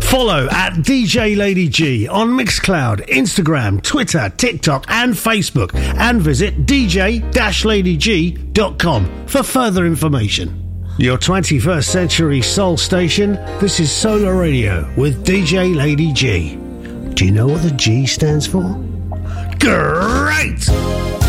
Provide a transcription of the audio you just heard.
Follow at DJ Lady G on Mixcloud, Instagram, Twitter, TikTok and Facebook, and visit dj-ladyg.com for further information. Your 21st century soul station, this is Solar Radio with DJ Lady G. Do you know what the G stands for? Great!